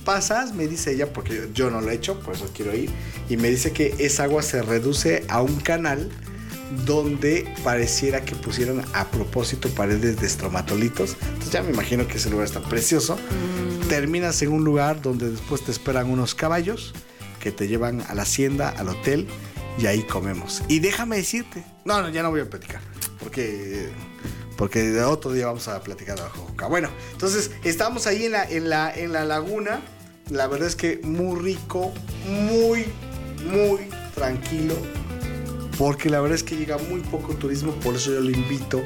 pasas, me dice ella, porque yo no lo he hecho, por eso quiero ir, y me dice que esa agua se reduce a un canal donde pareciera que pusieron a propósito paredes de estromatolitos. Entonces ya me imagino que ese lugar está precioso. Terminas en un lugar donde después te esperan unos caballos que te llevan a la hacienda, al hotel, y ahí comemos. Y déjame decirte, no, ya no voy a platicar, porque de otro día vamos a platicar de la Jojoca. Bueno, entonces estamos ahí en la laguna. La verdad es que muy rico, muy tranquilo, porque la verdad es que llega muy poco turismo, por eso yo lo invito.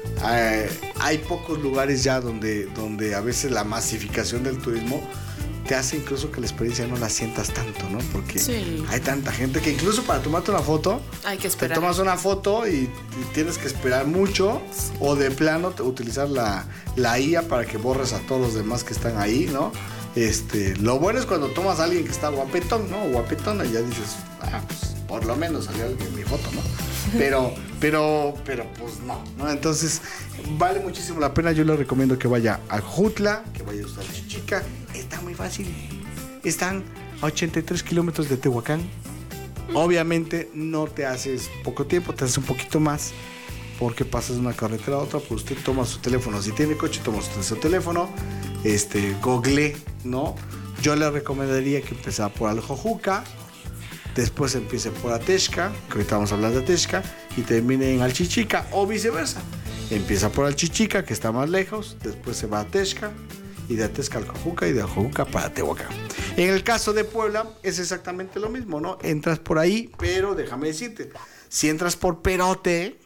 Hay pocos lugares ya donde a veces la masificación del turismo te hace incluso que la experiencia no la sientas tanto, ¿no? Porque hay tanta gente que incluso para tomarte una foto, hay que esperar. Te tomas una foto y tienes que esperar mucho, o de plano utilizar la IA para que borres a todos los demás que están ahí, ¿no? Lo bueno es cuando tomas a alguien que está guapetón, ¿no? O guapetona, y ya dices, pues por lo menos salió alguien en mi foto, ¿no? Pero pues no. Entonces, vale muchísimo la pena. Yo le recomiendo que vaya a Jojutla, que vaya a Chichica. Está muy fácil. Están a 83 kilómetros de Tehuacán. Obviamente no te haces poco tiempo, te haces un poquito más, porque pasas de una carretera a otra. Pues usted toma su teléfono. Si tiene coche, toma su teléfono. Google, ¿no? Yo le recomendaría que empezara por Aljojuca, después empiece por Atexca, que ahorita vamos a hablar de Atexca, y termine en Alchichica, o viceversa. Empieza por Alchichica, que está más lejos, después se va a Atexca, y de Atexca al Aljojuca, y de Aljojuca para Tehuacán. En el caso de Puebla es exactamente lo mismo, ¿no? Entras por ahí, pero déjame decirte, si entras por Perote,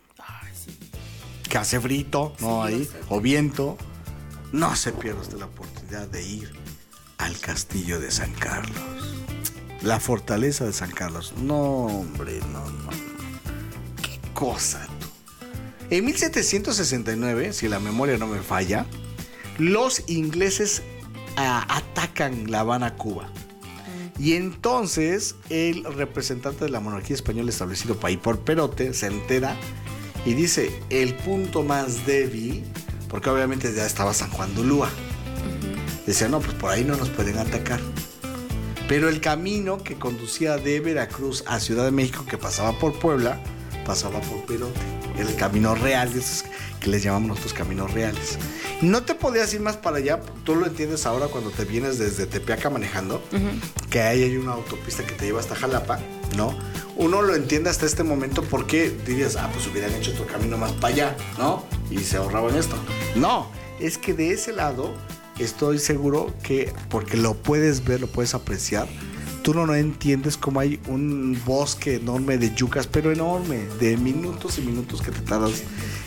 que hace frito, ¿no? Ahí, o viento, no se pierda usted la oportunidad de ir al Castillo de San Carlos. La fortaleza de San Carlos. No, hombre, no. Qué cosa, tú. En 1769, si la memoria no me falla, los ingleses atacan La Habana, Cuba. Y entonces el representante de la monarquía española establecido por ahí por Perote se entera y dice, el punto más débil, porque obviamente ya estaba San Juan de Ulúa. Decía, no, pues por ahí no nos pueden atacar. Pero el camino que conducía de Veracruz a Ciudad de México, que pasaba por Puebla, pasaba por Perote. El camino real, esos que les llamamos nosotros caminos reales. No te podías ir más para allá. Tú lo entiendes ahora cuando te vienes desde Tepeaca manejando, que ahí hay una autopista que te lleva hasta Jalapa, ¿no? Uno lo entiende hasta este momento porque dirías, pues hubieran hecho otro camino más para allá, ¿no? Y se ahorraban esto. No, es que de ese lado estoy seguro que, porque lo puedes ver, lo puedes apreciar, tú no entiendes cómo hay un bosque enorme de yucas, pero enorme, de minutos y minutos que te tardas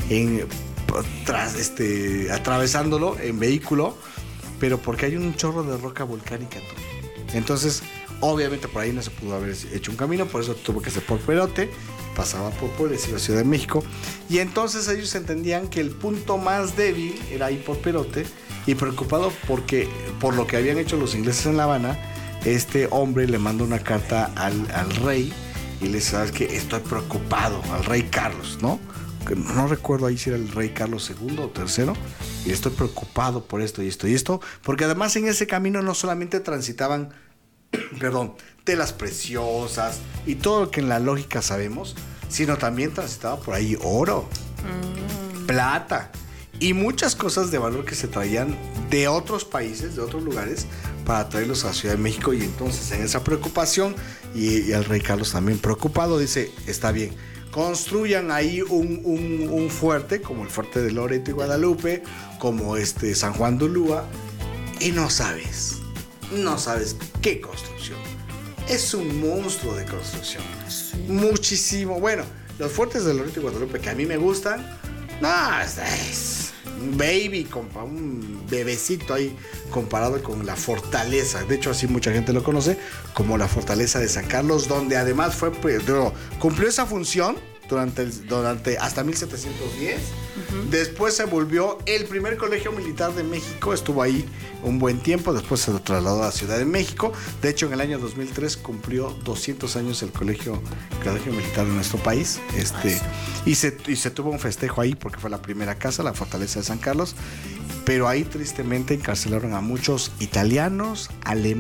atravesándolo en vehículo, pero porque hay un chorro de roca volcánica. Entonces, obviamente por ahí no se pudo haber hecho un camino, por eso tuvo que ser por Perote, pasaba por Puebla y la Ciudad de México, y entonces ellos entendían que el punto más débil era ahí por Perote, y preocupado por lo que habían hecho los ingleses en La Habana, este hombre le manda una carta al rey y le dice, ¿sabes qué? Estoy preocupado, al rey Carlos, ¿no? No recuerdo ahí si era el rey Carlos II o III, y estoy preocupado por esto y esto y esto, porque además en ese camino no solamente transitaban telas preciosas y todo lo que en la lógica sabemos, sino también transitaba por ahí oro, plata y muchas cosas de valor que se traían de otros países, de otros lugares, para traerlos a la Ciudad de México. Y entonces en esa preocupación, y el rey Carlos también preocupado, dice, está bien, construyan ahí un fuerte, como el fuerte de Loreto y Guadalupe, como San Juan de Ulúa, y no sabes qué construcción. Es un monstruo de construcción. Sí. Muchísimo. Bueno, los fuertes de Loreto y Guadalupe que a mí me gustan, es un baby, compa, un bebecito ahí comparado con la fortaleza. De hecho, así mucha gente lo conoce como la fortaleza de San Carlos, donde además cumplió esa función durante hasta 1710. Después se volvió el primer colegio militar de México, estuvo ahí un buen tiempo, después se lo trasladó a la Ciudad de México. De hecho, en el año 2003 cumplió 200 años el colegio militar de nuestro país. Y se tuvo un festejo ahí porque fue la primera casa, la fortaleza de San Carlos. Pero ahí tristemente encarcelaron a muchos italianos, alemanes,